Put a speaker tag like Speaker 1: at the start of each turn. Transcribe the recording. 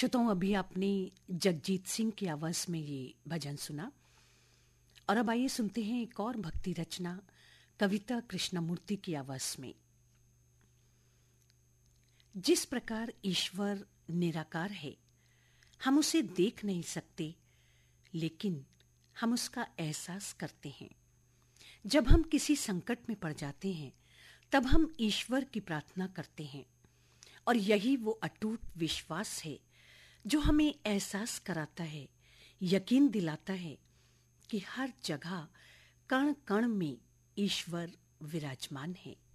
Speaker 1: श्रोताओं, अभी आपने जगजीत सिंह की आवाज में ये भजन सुना और अब आइए सुनते हैं एक और भक्ति रचना कविता कृष्णमूर्ति की आवाज में। जिस प्रकार ईश्वर निराकार है, हम उसे देख नहीं सकते, लेकिन हम उसका एहसास करते हैं। जब हम किसी संकट में पड़ जाते हैं, तब हम ईश्वर की प्रार्थना करते हैं और यही वो अटूट विश्वास है जो हमें एहसास कराता है, यकीन दिलाता है कि हर जगह कण कण में ईश्वर विराजमान है।